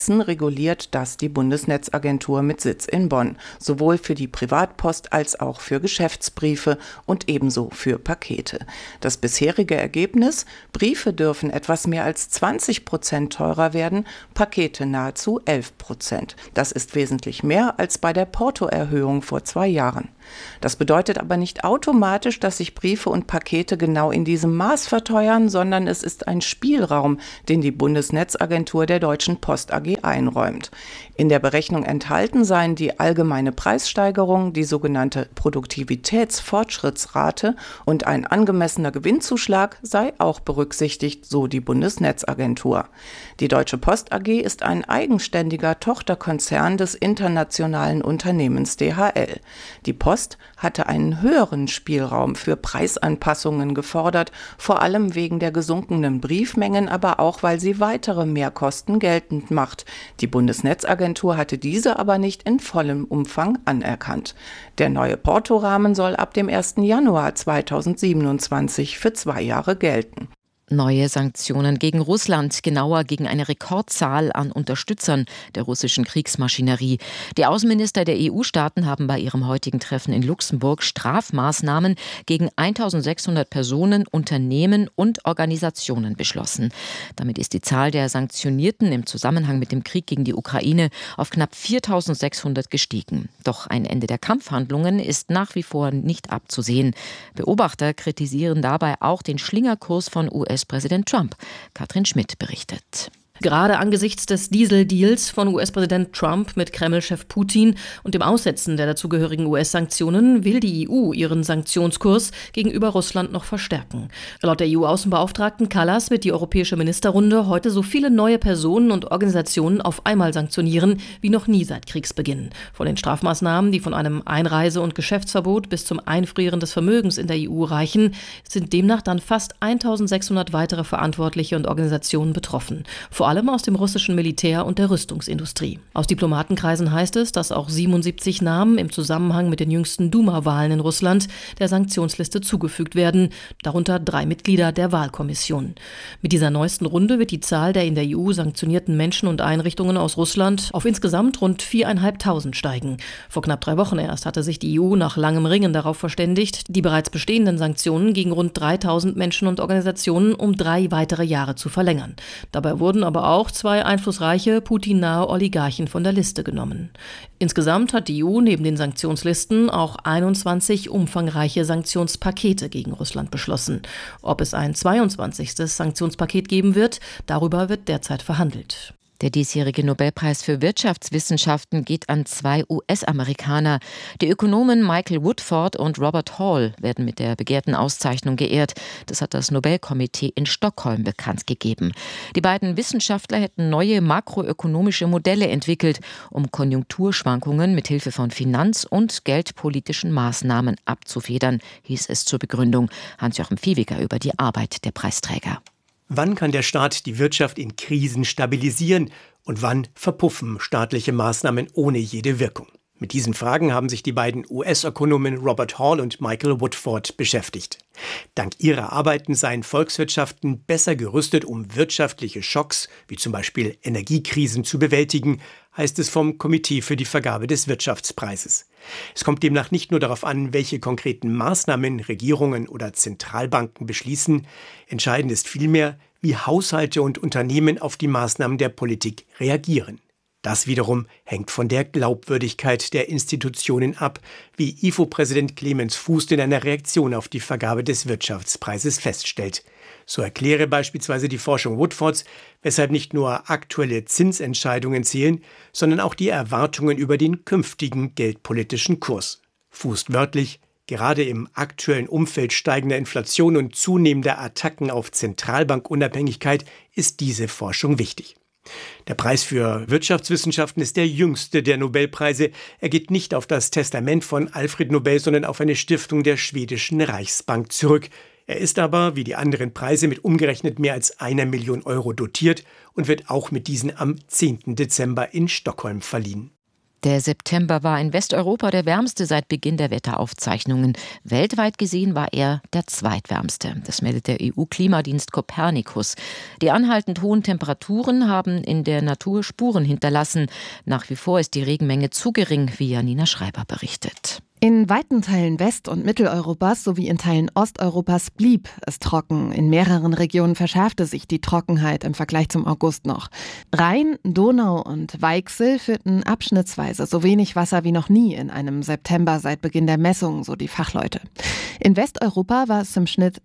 reguliert das die Bundesnetzagentur mit Sitz in Bonn, sowohl für die Privatpost als auch für Geschäftsbriefe und ebenso für Pakete. Das bisherige Ergebnis: Briefe dürfen etwas mehr als 20% teurer werden, Pakete nahezu 11%. Das ist wesentlich mehr als bei der Portoerhöhung vor 2 Jahren. Das bedeutet aber nicht automatisch, dass sich Briefe und Pakete genau in diesem Maß verteuern, sondern es ist ein Spielraum, den die Bundesnetzagentur der Deutschen Post AG einräumt. In der Berechnung enthalten seien die allgemeine Preissteigerung, die sogenannte Produktivitätsfortschrittsrate und ein angemessener Gewinnzuschlag sei auch berücksichtigt, so die Bundesnetzagentur. Die Deutsche Post AG ist ein eigenständiger Tochterkonzern des internationalen Unternehmens DHL. Die Post hatte einen höheren Spielraum für Preisanpassungen gefordert, vor allem wegen der gesunkenen Briefmengen, aber auch, weil sie weitere Mehrkosten geltend macht. Die Bundesnetzagentur hatte diese aber nicht in vollem Umfang anerkannt. Der neue Portorahmen soll ab dem 1. Januar 2027 für 2 Jahre gelten. Neue Sanktionen gegen Russland, genauer gegen eine Rekordzahl an Unterstützern der russischen Kriegsmaschinerie. Die Außenminister der EU-Staaten haben bei ihrem heutigen Treffen in Luxemburg Strafmaßnahmen gegen 1.600 Personen, Unternehmen und Organisationen beschlossen. Damit ist die Zahl der Sanktionierten im Zusammenhang mit dem Krieg gegen die Ukraine auf knapp 4.600 gestiegen. Doch ein Ende der Kampfhandlungen ist nach wie vor nicht abzusehen. Beobachter kritisieren dabei auch den Schlingerkurs von US-Präsident Trump. Katrin Schmidt berichtet. Gerade angesichts des Dieseldeals von US-Präsident Trump mit Kreml-Chef Putin und dem Aussetzen der dazugehörigen US-Sanktionen will die EU ihren Sanktionskurs gegenüber Russland noch verstärken. Laut der EU-Außenbeauftragten Kallas wird die Europäische Ministerrunde heute so viele neue Personen und Organisationen auf einmal sanktionieren wie noch nie seit Kriegsbeginn. Von den Strafmaßnahmen, die von einem Einreise- und Geschäftsverbot bis zum Einfrieren des Vermögens in der EU reichen, sind demnach dann fast 1.600 weitere Verantwortliche und Organisationen betroffen. Vor allem aus dem russischen Militär und der Rüstungsindustrie. Aus Diplomatenkreisen heißt es, dass auch 77 Namen im Zusammenhang mit den jüngsten Duma-Wahlen in Russland der Sanktionsliste zugefügt werden, darunter 3 Mitglieder der Wahlkommission. Mit dieser neuesten Runde wird die Zahl der in der EU sanktionierten Menschen und Einrichtungen aus Russland auf insgesamt rund 4.500 steigen. Vor knapp 3 Wochen erst hatte sich die EU nach langem Ringen darauf verständigt, die bereits bestehenden Sanktionen gegen rund 3.000 Menschen und Organisationen um 3 weitere Jahre zu verlängern. Dabei wurden aber auch 2 einflussreiche, Putin-nahe Oligarchen von der Liste genommen. Insgesamt hat die EU neben den Sanktionslisten auch 21 umfangreiche Sanktionspakete gegen Russland beschlossen. Ob es ein 22. Sanktionspaket geben wird, darüber wird derzeit verhandelt. Der diesjährige Nobelpreis für Wirtschaftswissenschaften geht an 2 US-Amerikaner. Die Ökonomen Michael Woodford und Robert Hall werden mit der begehrten Auszeichnung geehrt. Das hat das Nobelkomitee in Stockholm bekannt gegeben. Die beiden Wissenschaftler hätten neue makroökonomische Modelle entwickelt, um Konjunkturschwankungen mit Hilfe von finanz- und geldpolitischen Maßnahmen abzufedern, hieß es zur Begründung. Hans-Joachim Viehweger über die Arbeit der Preisträger. Wann kann der Staat die Wirtschaft in Krisen stabilisieren und wann verpuffen staatliche Maßnahmen ohne jede Wirkung? Mit diesen Fragen haben sich die beiden US-Ökonomen Robert Hall und Michael Woodford beschäftigt. Dank ihrer Arbeiten seien Volkswirtschaften besser gerüstet, um wirtschaftliche Schocks, wie zum Beispiel Energiekrisen, zu bewältigen, heißt es vom Komitee für die Vergabe des Wirtschaftspreises. Es kommt demnach nicht nur darauf an, welche konkreten Maßnahmen Regierungen oder Zentralbanken beschließen. Entscheidend ist vielmehr, wie Haushalte und Unternehmen auf die Maßnahmen der Politik reagieren. Das wiederum hängt von der Glaubwürdigkeit der Institutionen ab, wie IFO-Präsident Clemens Fußt in einer Reaktion auf die Vergabe des Wirtschaftspreises feststellt. So erkläre beispielsweise die Forschung Woodfords, weshalb nicht nur aktuelle Zinsentscheidungen zählen, sondern auch die Erwartungen über den künftigen geldpolitischen Kurs. Fußt wörtlich: Gerade im aktuellen Umfeld steigender Inflation und zunehmender Attacken auf Zentralbankunabhängigkeit ist diese Forschung wichtig. Der Preis für Wirtschaftswissenschaften ist der jüngste der Nobelpreise. Er geht nicht auf das Testament von Alfred Nobel, sondern auf eine Stiftung der schwedischen Reichsbank zurück. Er ist aber, wie die anderen Preise, mit umgerechnet mehr als 1 Million Euro dotiert und wird auch mit diesen am 10. Dezember in Stockholm verliehen. Der September war in Westeuropa der wärmste seit Beginn der Wetteraufzeichnungen. Weltweit gesehen war er der zweitwärmste. Das meldet der EU-Klimadienst Copernicus. Die anhaltend hohen Temperaturen haben in der Natur Spuren hinterlassen. Nach wie vor ist die Regenmenge zu gering, wie Janina Schreiber berichtet. In weiten Teilen West- und Mitteleuropas sowie in Teilen Osteuropas blieb es trocken. In mehreren Regionen verschärfte sich die Trockenheit im Vergleich zum August noch. Rhein, Donau und Weichsel führten abschnittsweise so wenig Wasser wie noch nie in einem September seit Beginn der Messungen, so die Fachleute. In Westeuropa war es im Schnitt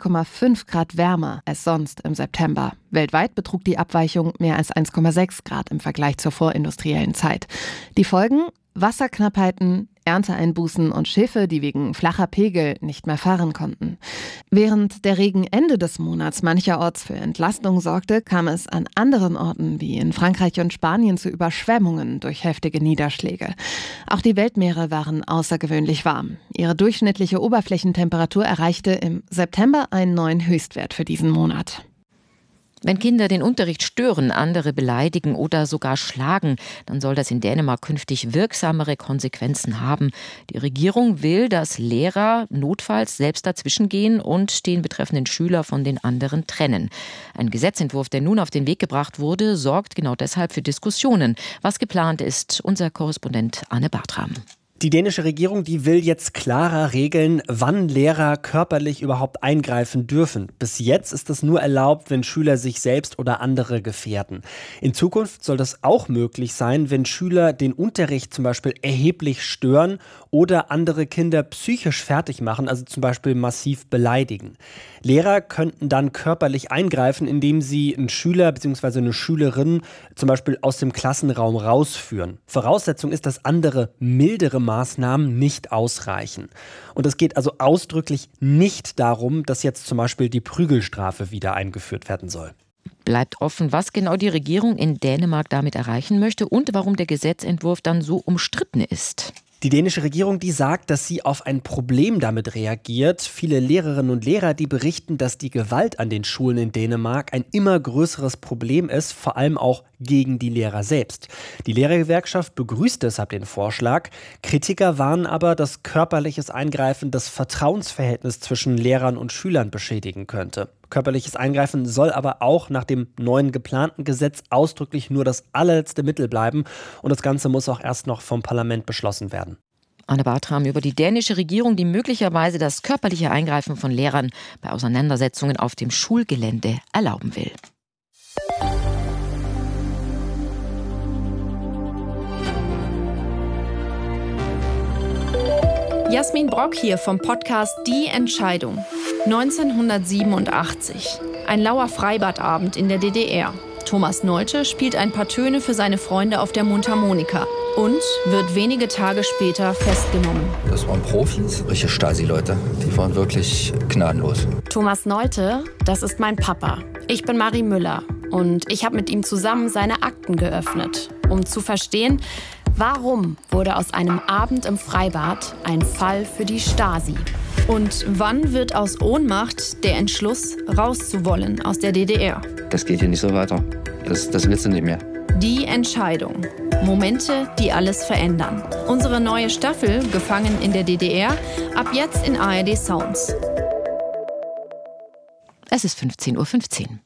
2,5 Grad wärmer als sonst im September. Weltweit betrug die Abweichung mehr als 1,6 Grad im Vergleich zur vorindustriellen Zeit. Die Folgen? Wasserknappheiten, Ernteeinbußen und Schiffe, die wegen flacher Pegel nicht mehr fahren konnten. Während der Regen Ende des Monats mancherorts für Entlastung sorgte, kam es an anderen Orten wie in Frankreich und Spanien zu Überschwemmungen durch heftige Niederschläge. Auch die Weltmeere waren außergewöhnlich warm. Ihre durchschnittliche Oberflächentemperatur erreichte im September einen neuen Höchstwert für diesen Monat. Wenn Kinder den Unterricht stören, andere beleidigen oder sogar schlagen, dann soll das in Dänemark künftig wirksamere Konsequenzen haben. Die Regierung will, dass Lehrer notfalls selbst dazwischengehen und den betreffenden Schüler von den anderen trennen. Ein Gesetzentwurf, der nun auf den Weg gebracht wurde, sorgt genau deshalb für Diskussionen. Was geplant ist, unser Korrespondent Anne Bartram. Die dänische Regierung, die will jetzt klarer regeln, wann Lehrer körperlich überhaupt eingreifen dürfen. Bis jetzt ist das nur erlaubt, wenn Schüler sich selbst oder andere gefährden. In Zukunft soll das auch möglich sein, wenn Schüler den Unterricht zum Beispiel erheblich stören oder andere Kinder psychisch fertig machen, also zum Beispiel massiv beleidigen. Lehrer könnten dann körperlich eingreifen, indem sie einen Schüler bzw. eine Schülerin zum Beispiel aus dem Klassenraum rausführen. Voraussetzung ist, dass andere, mildere Maßnahmen nicht ausreichen. Und es geht also ausdrücklich nicht darum, dass jetzt zum Beispiel die Prügelstrafe wieder eingeführt werden soll. Bleibt offen, was genau die Regierung in Dänemark damit erreichen möchte und warum der Gesetzentwurf dann so umstritten ist. Die dänische Regierung, die sagt, dass sie auf ein Problem damit reagiert. Viele Lehrerinnen und Lehrer, die berichten, dass die Gewalt an den Schulen in Dänemark ein immer größeres Problem ist, vor allem auch gegen die Lehrer selbst. Die Lehrergewerkschaft begrüßt deshalb den Vorschlag. Kritiker warnen aber, dass körperliches Eingreifen das Vertrauensverhältnis zwischen Lehrern und Schülern beschädigen könnte. Körperliches Eingreifen soll aber auch nach dem neuen geplanten Gesetz ausdrücklich nur das allerletzte Mittel bleiben. Und das Ganze muss auch erst noch vom Parlament beschlossen werden. Anne Bartram über die dänische Regierung, die möglicherweise das körperliche Eingreifen von Lehrern bei Auseinandersetzungen auf dem Schulgelände erlauben will. Jasmin Brock hier vom Podcast Die Entscheidung. 1987. Ein lauer Freibadabend in der DDR. Thomas Neute spielt ein paar Töne für seine Freunde auf der Mundharmonika und wird wenige Tage später festgenommen. Das waren Profis, richtige Stasi-Leute. Die waren wirklich gnadenlos. Thomas Neute, das ist mein Papa. Ich bin Marie Müller und ich habe mit ihm zusammen seine Akten geöffnet, um zu verstehen, warum wurde aus einem Abend im Freibad ein Fall für die Stasi? Und wann wird aus Ohnmacht der Entschluss, rauszuwollen aus der DDR? Das geht hier nicht so weiter. Das willst du nicht mehr. Die Entscheidung. Momente, die alles verändern. Unsere neue Staffel, Gefangen in der DDR, ab jetzt in ARD Sounds. Es ist 15:15 Uhr.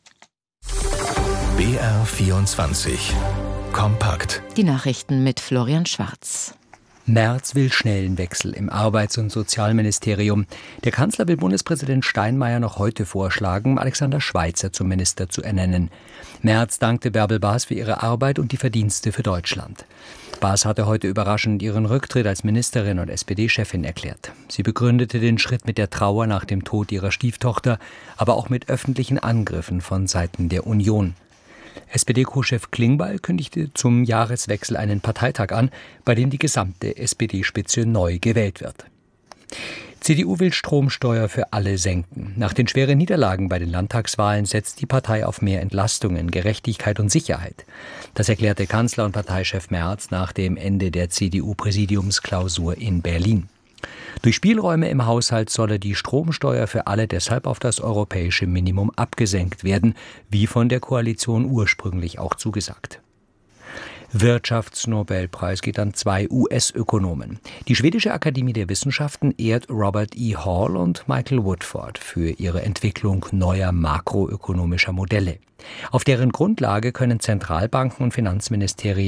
BR24 Kompakt. Die Nachrichten mit Florian Schwarz. Merz will schnellen Wechsel im Arbeits- und Sozialministerium. Der Kanzler will Bundespräsident Steinmeier noch heute vorschlagen, Alexander Schweitzer zum Minister zu ernennen. Merz dankte Bärbel Baas für ihre Arbeit und die Verdienste für Deutschland. Baas hatte heute überraschend ihren Rücktritt als Ministerin und SPD-Chefin erklärt. Sie begründete den Schritt mit der Trauer nach dem Tod ihrer Stieftochter, aber auch mit öffentlichen Angriffen von Seiten der Union. SPD-Co-Chef Klingbeil kündigte zum Jahreswechsel einen Parteitag an, bei dem die gesamte SPD-Spitze neu gewählt wird. CDU will Stromsteuer für alle senken. Nach den schweren Niederlagen bei den Landtagswahlen setzt die Partei auf mehr Entlastungen, Gerechtigkeit und Sicherheit. Das erklärte Kanzler und Parteichef Merz nach dem Ende der CDU-Präsidiumsklausur in Berlin. Durch Spielräume im Haushalt solle die Stromsteuer für alle deshalb auf das europäische Minimum abgesenkt werden, wie von der Koalition ursprünglich auch zugesagt. Wirtschaftsnobelpreis geht an 2 US-Ökonomen. Die Schwedische Akademie der Wissenschaften ehrt Robert E. Hall und Michael Woodford für ihre Entwicklung neuer makroökonomischer Modelle. Auf deren Grundlage können Zentralbanken und Finanzministerien